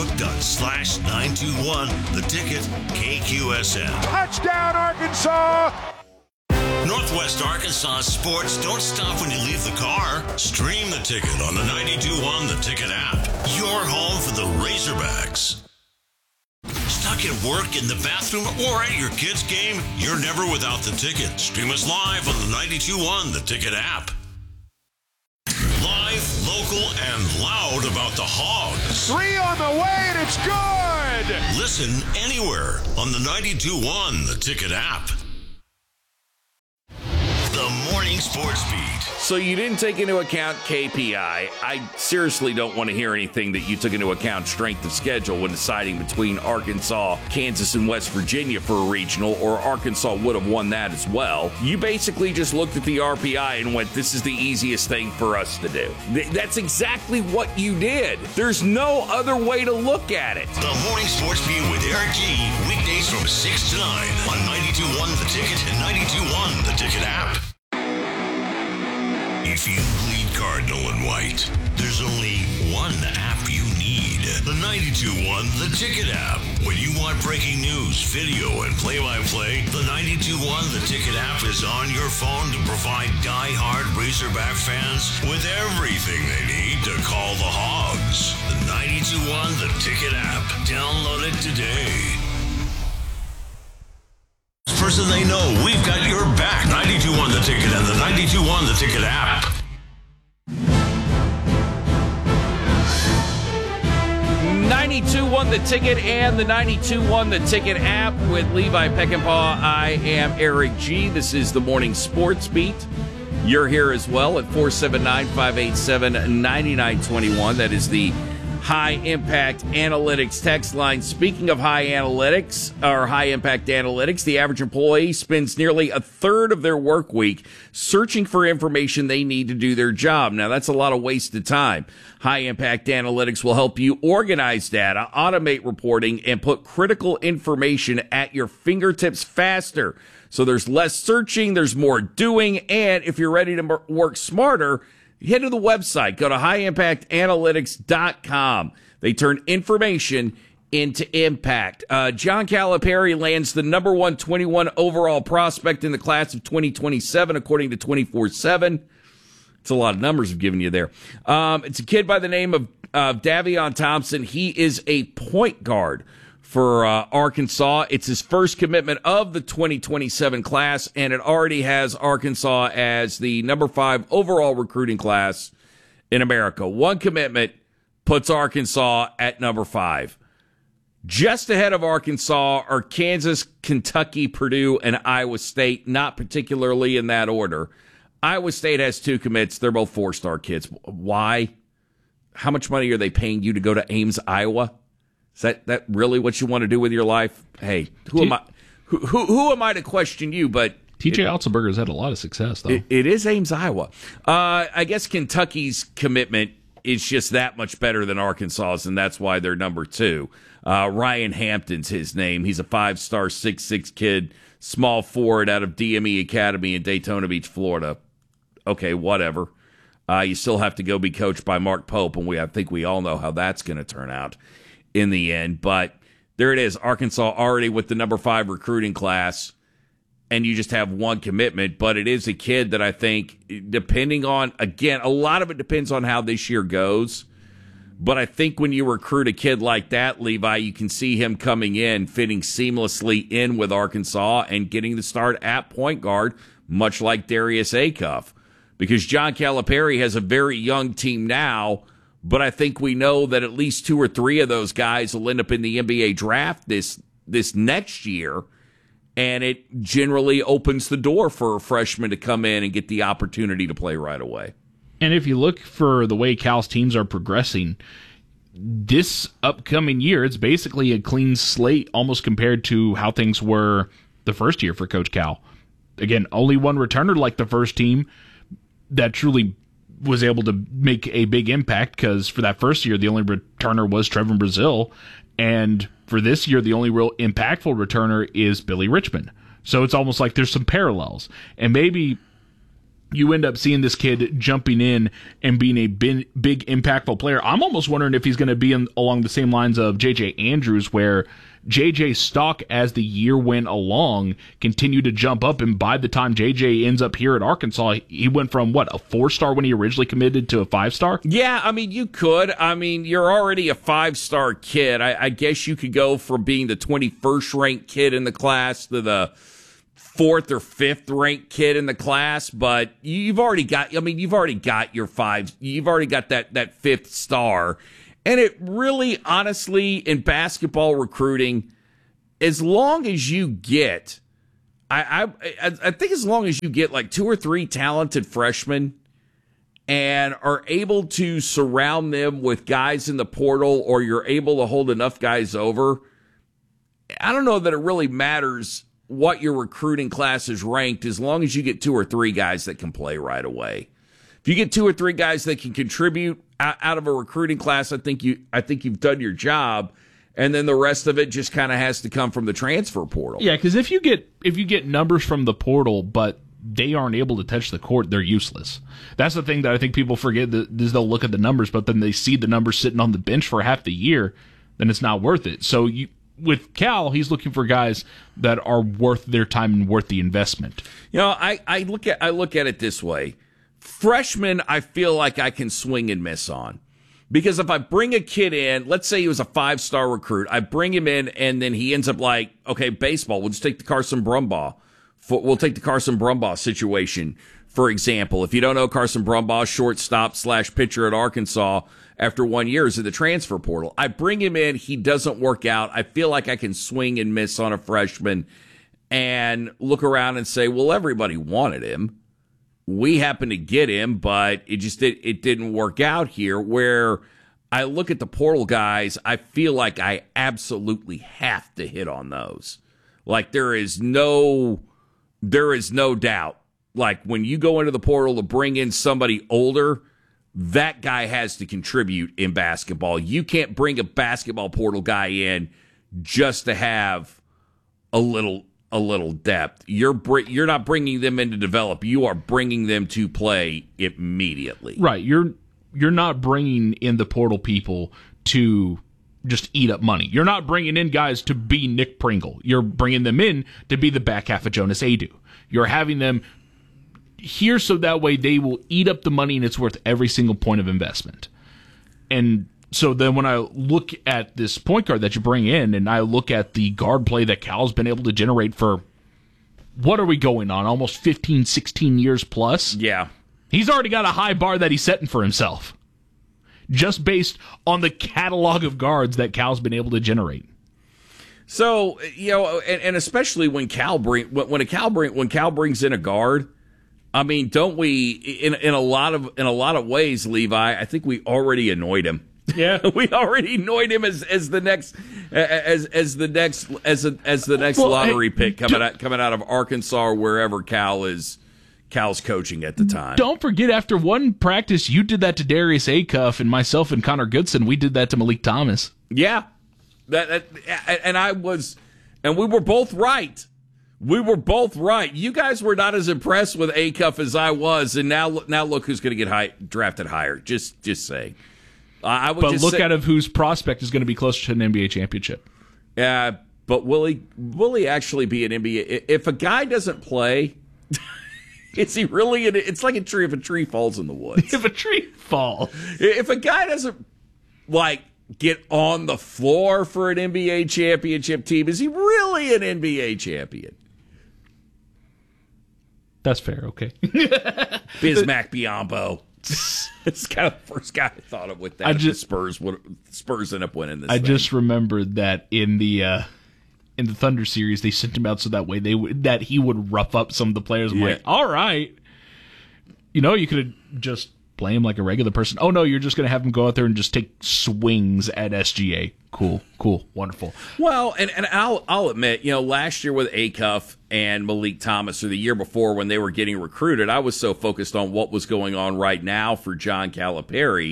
Speaker 5: Facebook.com/921-THE-TICKET KQSM.
Speaker 17: Touchdown, Arkansas!
Speaker 5: Northwest Arkansas sports don't stop when you leave the car. Stream The Ticket on the 92.1 The Ticket app. Your home for the Razorbacks. Stuck at work, in the bathroom, or at your kid's game? You're never without The Ticket. Stream us live on the 92.1 The Ticket app. Live, local, and loud about the Hogs.
Speaker 17: 3 on the way, and it's good!
Speaker 5: Listen anywhere on the 92.1 The Ticket app. The Morning Sports Beat.
Speaker 2: So you didn't take into account KPI. I seriously don't want to hear anything that you took into account strength of schedule when deciding between Arkansas, Kansas, and West Virginia for a regional, or Arkansas would have won that as well. You basically just looked at the RPI and went, this is the easiest thing for us to do. That's exactly what you did. There's no other way to look at it.
Speaker 5: The Morning Sports Beat with Eric G. Weekdays from 6 to 9 on 92.1 The Ticket and 92.1 The Ticket app. If you bleed Cardinal and White, there's only one app you need. The 92.1 The Ticket app. When you want breaking news, video, and play-by-play, the 92.1 The Ticket app is on your phone to provide die-hard Razorback fans with everything they need to call the Hogs. The 92.1 The Ticket app. Download it today. Person they know, we've got your back. 92.1 The Ticket and the 92.1 The Ticket app.
Speaker 2: The Ticket and the 92.1 The Ticket app with Levi Peckinpah. I am Eric G. This is the Morning Sports Beat. You're here as well at 479-587-9921. That is the High Impact Analytics text line. Speaking of high analytics, or high impact analytics, the average employee spends nearly a third of their work week searching for information they need to do their job. Now, that's a lot of wasted time. High Impact Analytics will help you organize data, automate reporting, and put critical information at your fingertips faster. So there's less searching, there's more doing, and if you're ready to work smarter, head to the website. Go to highimpactanalytics.com. They turn information into impact. John Calipari lands the number 121 overall prospect in the class of 2027, according to 24/7. It's a lot of numbers I've given you there. It's a kid by the name of Davion Thompson. He is a point guard for Arkansas. It's his first commitment of the 2027 class, and it already has Arkansas as the number 5 overall recruiting class in America. One commitment puts Arkansas at number 5. Just ahead of Arkansas are Kansas, Kentucky, Purdue, and Iowa State, not particularly in that order. Iowa State has 2 commits. They're both 4-star kids. Why? How much money are they paying you to go to Ames, Iowa? Is that really what you want to do with your life? Hey, who am I? Who am I to question you? But
Speaker 1: TJ Otzelberger's had a lot of success, though.
Speaker 2: It is Ames, Iowa. I guess Kentucky's commitment is just that much better than Arkansas's, and that's why they're number 2. Ryan Hampton's his name. He's a 5-star, 6'6" kid, small forward out of DME Academy in Daytona Beach, Florida. Okay, whatever. You still have to go be coached by Mark Pope, and I think we all know how that's going to turn out in the end. But there it is, Arkansas already with the number 5 recruiting class, and you just have one commitment. But it is a kid that I think, depending on, again, a lot of it depends on how this year goes. But I think when you recruit a kid like that, Levi, you can see him coming in, fitting seamlessly in with Arkansas and getting the start at point guard, much like Darius Acuff. Because John Calipari has a very young team now, but I think we know that at least 2 or 3 of those guys will end up in the NBA draft this next year, and it generally opens the door for a freshman to come in and get the opportunity to play right away.
Speaker 1: And if you look for the way Cal's teams are progressing, this upcoming year, it's basically a clean slate almost compared to how things were the first year for Coach Cal. Again, only one returner like the first team that truly was able to make a big impact, because for that first year, the only returner was Trevin Brazile, And for this year, the only real impactful returner is Billy Richmond. So it's almost like there's some parallels. And maybe you end up seeing this kid jumping in and being a big impactful player. I'm almost wondering if he's going to be along the same lines of J.J. Andrews, where J.J.'s stock as the year went along continued to jump up, and by the time J.J. ends up here at Arkansas, he went from, a 4-star when he originally committed to a 5-star?
Speaker 2: Yeah, I mean, you could. I mean, you're already a 5-star kid. I guess you could go from being the 21st ranked kid in the class to the 4th or 5th ranked kid in the class, but you've already got your 5, you've already got that 5th star. And it really, honestly, in basketball recruiting, as long as you get, I think as long as you get like 2 or 3 talented freshmen and are able to surround them with guys in the portal, or you're able to hold enough guys over, I don't know that it really matters what your recruiting class is ranked, as long as you get 2 or 3 guys that can play right away. If you get 2 or 3 guys that can contribute out of a recruiting class, I think you've done your job, and then the rest of it just kind of has to come from the transfer portal.
Speaker 1: Yeah, because if you get numbers from the portal, but they aren't able to touch the court, they're useless. That's the thing that I think people forget, is they'll look at the numbers, but then they see the numbers sitting on the bench for half the year, then it's not worth it. So with Cal, he's looking for guys that are worth their time and worth the investment.
Speaker 2: You know, I look at it this way. Freshmen, I feel like I can swing and miss on. Because if I bring a kid in, let's say he was a 5-star recruit, I bring him in and then he ends up like, okay, baseball, we'll just take the Carson Brumbaugh. We'll take the Carson Brumbaugh situation, for example. If you don't know, Carson Brumbaugh, shortstop / pitcher at Arkansas, after 1 year is in the transfer portal. I bring him in, he doesn't work out. I feel like I can swing and miss on a freshman and look around and say, well, everybody wanted him. We happened to get him, but it didn't work out here. Where I look at the portal guys, I feel like I absolutely have to hit on those. Like there is no doubt. Like when you go into the portal to bring in somebody older, that guy has to contribute in basketball. You can't bring a basketball portal guy in just to have a little depth. You're not bringing them in to develop. You are bringing them to play immediately.
Speaker 1: Right. You're not bringing in the portal people to just eat up money. You're not bringing in guys to be Nick Pringle. You're bringing them in to be the back half of Jonas Adu. You're having them here so that way they will eat up the money and it's worth every single point of investment. And so then when I look at this point guard that you bring in, and I look at the guard play that Cal's been able to generate for, what are we going on, almost 15, 16 years plus?
Speaker 2: Yeah.
Speaker 1: He's already got a high bar that he's setting for himself, just based on the catalog of guards that Cal's been able to generate.
Speaker 2: So, you know, and especially when Cal brings in a guard, I mean, don't we, in a lot of ways, Levi, I think we already annoyed him.
Speaker 1: Yeah,
Speaker 2: we already annoyed him as the next lottery pick coming out of Arkansas or wherever Cal's coaching at the time.
Speaker 1: Don't forget, after one practice, you did that to Darius Acuff, and myself and Connor Goodson, we did that to Malik Thomas.
Speaker 2: Yeah, and we were both right. We were both right. You guys were not as impressed with Acuff as I was, and now look who's going to get drafted higher. Just say.
Speaker 1: But look at whose prospect is going to be closer to an NBA championship.
Speaker 2: Yeah, but will he actually be an NBA? If a guy doesn't play, is he really? It's like a tree. If a tree falls in the woods,
Speaker 1: if a tree falls,
Speaker 2: if a guy doesn't get on the floor for an NBA championship team, is he really an NBA champion?
Speaker 1: That's fair. Okay.
Speaker 2: Bismack Biyombo. It's kind of the first guy I thought of with that. Spurs end up winning this.
Speaker 1: I just remembered that in the Thunder series, they sent him out so that way that he would rough up some of the players. I'm like, all right, you could have just play him like a regular person. Oh no, you're just going to have him go out there and just take swings at SGA. Cool, wonderful.
Speaker 2: Well, and I'll admit, last year with Acuff and Malik Thomas, or the year before when they were getting recruited, I was so focused on what was going on right now for John Calipari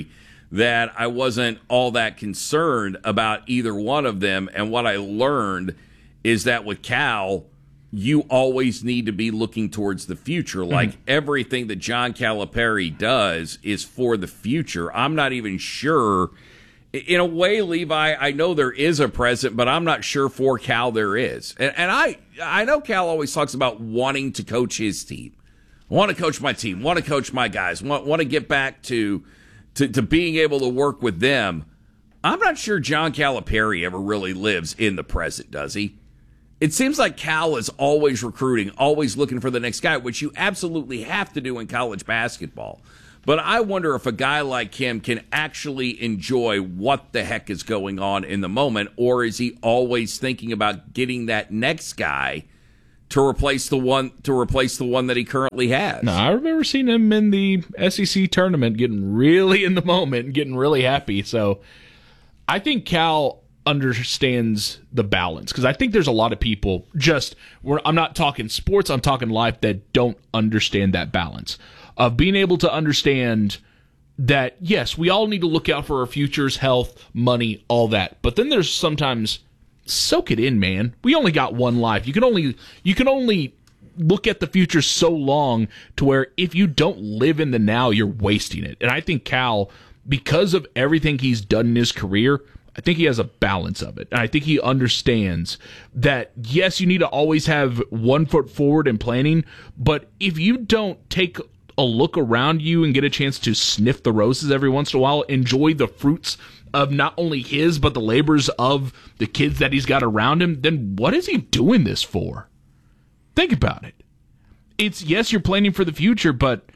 Speaker 2: that I wasn't all that concerned about either one of them. And what I learned is that with Cal, you always need to be looking towards the future. Like everything that John Calipari does is for the future. I'm not even sure. In a way, Levi, I know there is a present, but I'm not sure for Cal there is. And I know Cal always talks about wanting to coach his team. Want to coach my team, want to coach my guys, want to get back to being able to work with them. I'm not sure John Calipari ever really lives in the present, does he? It seems like Cal is always recruiting, always looking for the next guy, which you absolutely have to do in college basketball. But I wonder if a guy like him can actually enjoy what the heck is going on in the moment, or is he always thinking about getting that next guy to replace the one that he currently has?
Speaker 1: No, I remember seeing him in the SEC tournament getting really in the moment and getting really happy. So I think Cal understands the balance, because I think there's a lot of people I'm not talking sports, I'm talking life, that don't understand that balance of being able to understand that, yes, we all need to look out for our futures, health, money, all that. But then there's sometimes, soak it in, man. We only got one life. You can only look at the future so long to where if you don't live in the now, you're wasting it. And I think Cal, because of everything he's done in his career, I think he has a balance of it. And I think he understands that, yes, you need to always have 1 foot forward in planning, but if you don't take a look around you and get a chance to sniff the roses every once in a while, enjoy the fruits of not only his, but the labors of the kids that he's got around him, then what is he doing this for? Think about it. It's, yes, you're planning for the future, but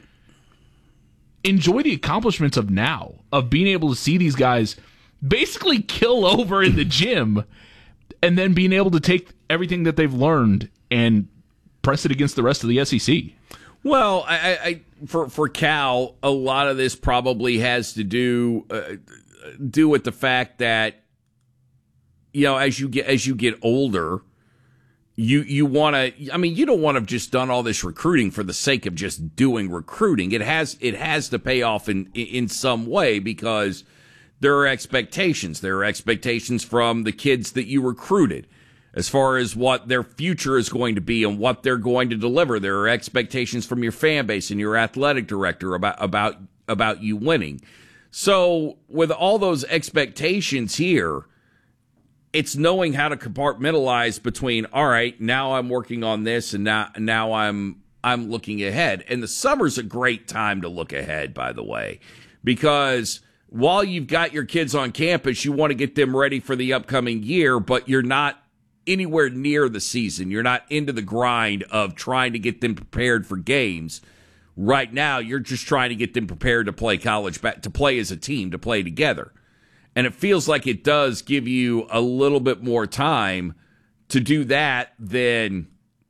Speaker 1: enjoy the accomplishments of now, of being able to see these guys basically kill over in the gym, and then being able to take everything that they've learned and press it against the rest of the SEC.
Speaker 2: Well, for Cal, a lot of this probably has to do with the fact that, you know, as you get older, you want to. I mean, you don't want to have just done all this recruiting for the sake of just doing recruiting. It has to pay off in some way, because there are expectations. There are expectations from the kids that you recruited as far as what their future is going to be and what they're going to deliver. There are expectations from your fan base and your athletic director about you winning. So with all those expectations here, it's knowing how to compartmentalize between, all right, now I'm working on this, and now I'm looking ahead. And the summer's a great time to look ahead, by the way, because while you've got your kids on campus, you want to get them ready for the upcoming year, but you're not anywhere near the season. You're not into the grind of trying to get them prepared for games. Right now, you're just trying to get them prepared to play to play as a team, to play together. And it feels like it does give you a little bit more time to do that than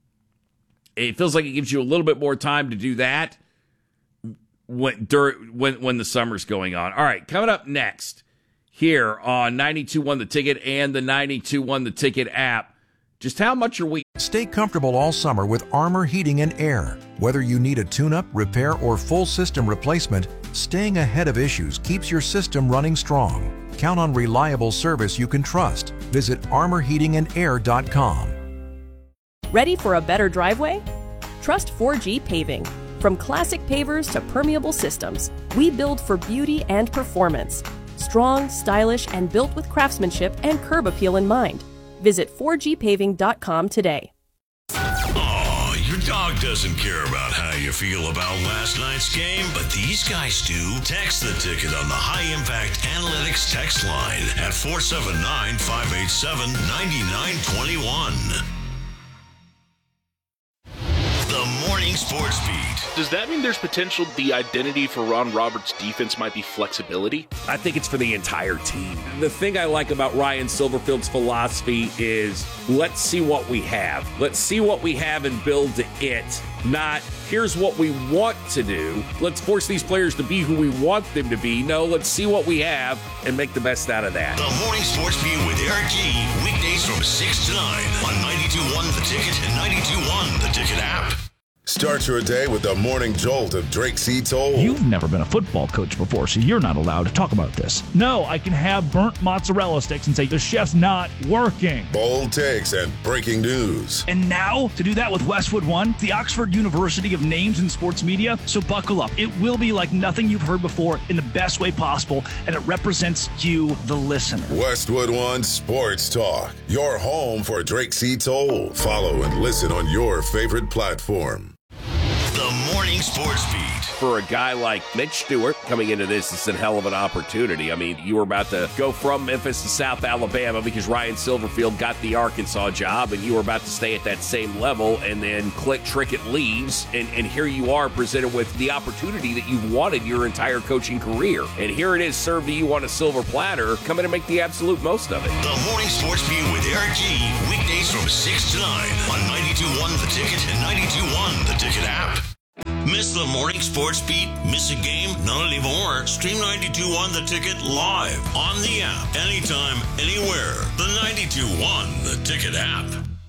Speaker 2: it feels like it gives you a little bit more time to do that when the summer's going on. All right, coming up next here on 92.1 The Ticket and the 92.1 The Ticket app, just how much are we?
Speaker 3: Stay comfortable all summer with Armor Heating and Air. Whether you need a tune-up, repair, or full system replacement, staying ahead of issues keeps your system running strong. Count on reliable service you can trust. Visit armorheatingandair.com.
Speaker 4: Ready for a better driveway? Trust 4G Paving. From classic pavers to permeable systems, we build for beauty and performance. Strong, stylish, and built with craftsmanship and curb appeal in mind. Visit 4gpaving.com today.
Speaker 5: Oh, your dog doesn't care about how you feel about last night's game, but these guys do. Text the ticket on the High Impact Analytics text line at 479-587-9921. The Morning Sports Beat.
Speaker 6: Does that mean there's potential the identity for Ron Roberts' defense might be flexibility?
Speaker 2: I think it's for the entire team. The thing I like about Ryan Silverfield's philosophy is let's see what we have. Let's see what we have and build to it. Not here's what we want to do. Let's force these players to be who we want them to be. No, let's see what we have and make the best out of that.
Speaker 5: The Morning Sports Beat with Eric G. Weekdays from 6 to 9 on 92.1 The Ticket and 92.1 The Ticket app.
Speaker 18: Start your day with the morning jolt of Drake C. Toll.
Speaker 19: You've never been a football coach before, so you're not allowed to talk about this. No, I can have burnt mozzarella sticks and say the chef's not working.
Speaker 18: Bold takes and breaking news.
Speaker 19: And now, to do that with Westwood One, the Oxford University of names in sports media, so buckle up. It will be like nothing you've heard before in the best way possible, and it represents you, the listener.
Speaker 18: Westwood One Sports Talk, your home for Drake C. Toll. Follow and listen on your favorite platform.
Speaker 5: The Morning Sports Beat.
Speaker 20: For a guy like Mitch Stewart coming into this, it's a hell of an opportunity. I mean, you were about to go from Memphis to South Alabama because Ryan Silverfield got the Arkansas job, and you were about to stay at that same level, and then Click Trickett leaves, and here you are presented with the opportunity that you've wanted your entire coaching career. And here it is served to you on a silver platter. Come in and make the absolute most of it.
Speaker 5: The Morning Sports Beat with Eric G. Weekdays from 6 to 9 on 92.1 The Ticket and 92.1 The Ticket app. Miss the Morning Sports Beat? Miss a game? Not anymore. Stream 92.1 The Ticket live on the app. Anytime, anywhere. The 92.1 The Ticket app.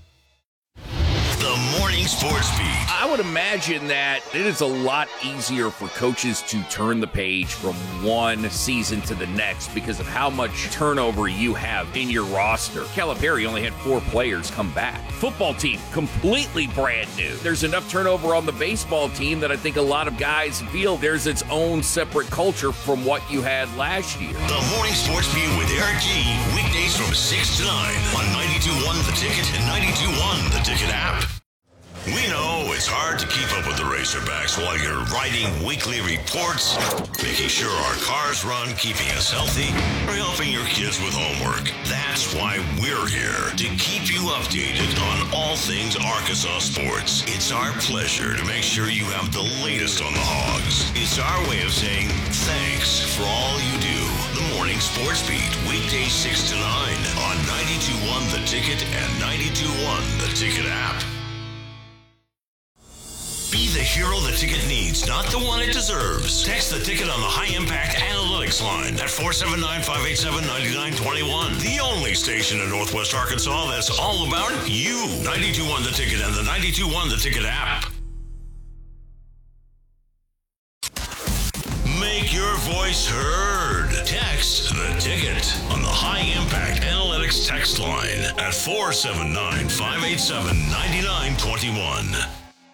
Speaker 5: The Morning Sports Beat.
Speaker 20: I would imagine that it is a lot easier for coaches to turn the page from one season to the next because of how much turnover you have in your roster. Calipari only had 4 players come back. Football team, completely brand new. There's enough turnover on the baseball team that I think a lot of guys feel there's its own separate culture from what you had last year.
Speaker 5: The Morning Sports Beat with Eric G. Weekdays from 6 to 9 on 92.1 The Ticket and 92.1 The Ticket app. We know it's hard to keep up with the Razorbacks while you're writing weekly reports, making sure our cars run, keeping us healthy, or helping your kids with homework. That's why we're here, to keep you updated on all things Arkansas sports. It's our pleasure to make sure you have the latest on the Hogs. It's our way of saying thanks for all you do. The Morning Sports Beat, weekdays 6 to 9 on 92.1 The Ticket and 92.1 The Ticket app. Be the hero the ticket needs, not the one it deserves. Text the ticket on the High Impact Analytics line at 479-587-9921. The only station in Northwest Arkansas that's all about you. 92.1 The Ticket and the 92.1 The Ticket app. Make your voice heard. Text the ticket on the High Impact Analytics text line at 479-587-9921.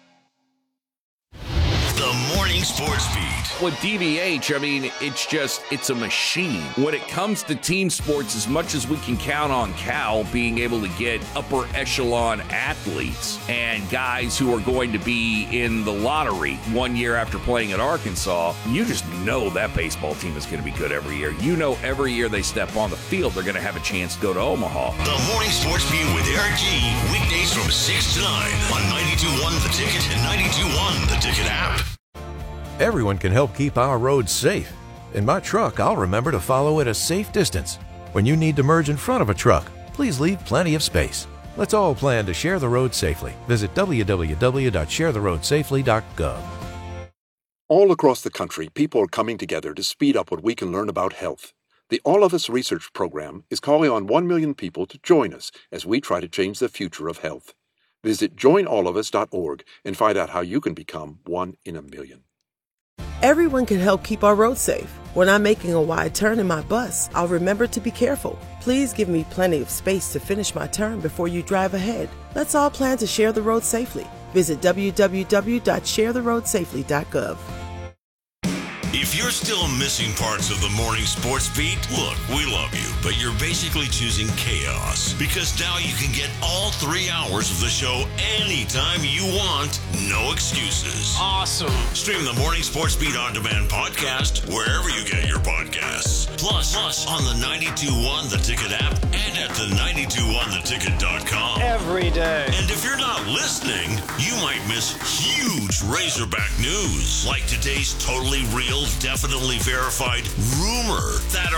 Speaker 5: The Morning Sports Beat.
Speaker 20: With DVH, I mean, it's a machine. When it comes to team sports, as much as we can count on Cal being able to get upper echelon athletes and guys who are going to be in the lottery 1 year after playing at Arkansas, you just know that baseball team is going to be good every year. You know every year they step on the field, they're going to have a chance to go to Omaha.
Speaker 5: The Morning Sports Beat with Eric G. Weekdays from 6 to 9 on 92.1 The Ticket and 92.1 The Ticket app.
Speaker 3: Everyone can help keep our roads safe. In my truck, I'll remember to follow at a safe distance. When you need to merge in front of a truck, please leave plenty of space. Let's all plan to share the road safely. Visit www.sharetheroadsafely.gov.
Speaker 21: All across the country, people are coming together to speed up what we can learn about health. The All of Us Research Program is calling on 1 million people to join us as we try to change the future of health. Visit joinallofus.org and find out how you can become 1 in a million.
Speaker 22: Everyone can help keep our roads safe. When I'm making a wide turn in my bus, I'll remember to be careful. Please give me plenty of space to finish my turn before you drive ahead. Let's all plan to share the road safely. Visit www.sharetheroadsafely.gov.
Speaker 5: If you're still missing parts of the Morning Sports Beat, look, we love you, but you're basically choosing chaos. Because now you can get all 3 hours of the show anytime you want. No excuses.
Speaker 14: Awesome.
Speaker 5: Stream the Morning Sports Beat On Demand podcast wherever you get your podcasts. Plus on the 92.1 The Ticket app and at the 92.1theticket.com.
Speaker 14: Every day.
Speaker 5: And if you're not listening, you might miss huge Razorback news, like today's totally real, definitely verified rumor that